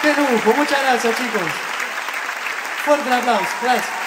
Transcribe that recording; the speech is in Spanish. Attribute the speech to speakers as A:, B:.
A: Qué lujo, muchas gracias chicos. Fuerte el aplauso, gracias.